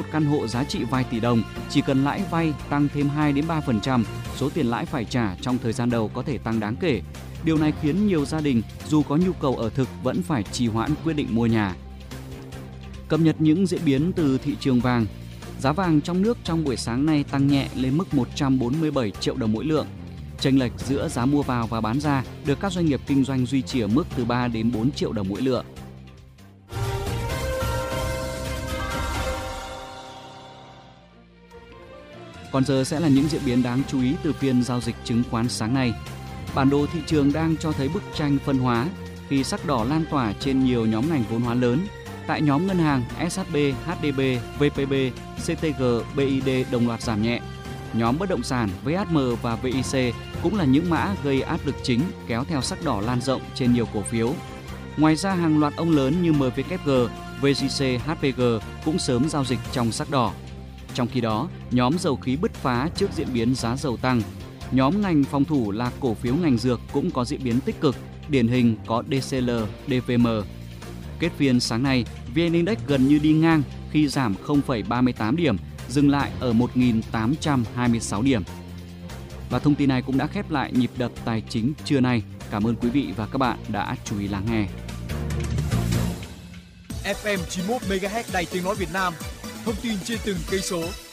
căn hộ giá trị vài tỷ đồng, chỉ cần lãi vay tăng thêm 2 đến 3%, số tiền lãi phải trả trong thời gian đầu có thể tăng đáng kể. Điều này khiến nhiều gia đình dù có nhu cầu ở thực vẫn phải trì hoãn quyết định mua nhà. Cập nhật những diễn biến từ thị trường vàng. Giá vàng trong nước trong buổi sáng nay tăng nhẹ lên mức 147 triệu đồng mỗi lượng. Chênh lệch giữa giá mua vào và bán ra được các doanh nghiệp kinh doanh duy trì ở mức từ 3 đến 4 triệu đồng mỗi lượng. Còn giờ sẽ là những diễn biến đáng chú ý từ phiên giao dịch chứng khoán sáng nay. Bản đồ thị trường đang cho thấy bức tranh phân hóa khi sắc đỏ lan tỏa trên nhiều nhóm ngành vốn hóa lớn. Tại nhóm ngân hàng, SHB, HDB, VPB, CTG, BID đồng loạt giảm nhẹ. Nhóm bất động sản, VHM và VIC cũng là những mã gây áp lực chính kéo theo sắc đỏ lan rộng trên nhiều cổ phiếu. Ngoài ra, hàng loạt ông lớn như MVKG, VGC, HPG cũng sớm giao dịch trong sắc đỏ. Trong khi đó, nhóm dầu khí bứt phá trước diễn biến giá dầu tăng. Nhóm ngành phòng thủ là cổ phiếu ngành dược cũng có diễn biến tích cực, điển hình có DCL, DVM. Kết phiên sáng nay, VN Index gần như đi ngang khi giảm 0,38 điểm, dừng lại ở 1.826 điểm. Và thông tin này cũng đã khép lại nhịp đập tài chính trưa nay. Cảm ơn quý vị và các bạn đã chú ý lắng nghe. FM 91 MHz Đài Tiếng nói Việt Nam. Thông tin trên từng cây số.